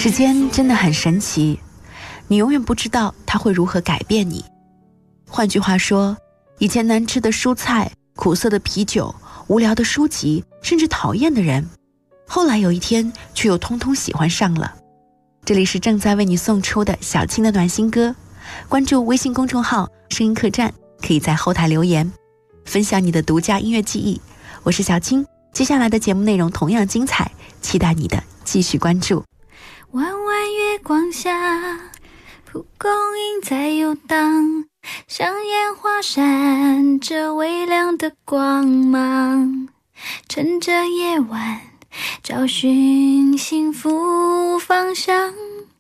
时间真的很神奇，你永远不知道它会如何改变你。换句话说，以前难吃的蔬菜、苦涩的啤酒、无聊的书籍，甚至讨厌的人，后来有一天却又通通喜欢上了。这里是正在为你送出的小青的暖心歌，关注微信公众号声音客栈，可以在后台留言分享你的独家音乐记忆。我是小青，接下来的节目内容同样精彩，期待你的继续关注。 弯弯月光下，蒲公英在游荡，像烟花闪着微亮的光芒，趁着夜晚找寻幸福方向。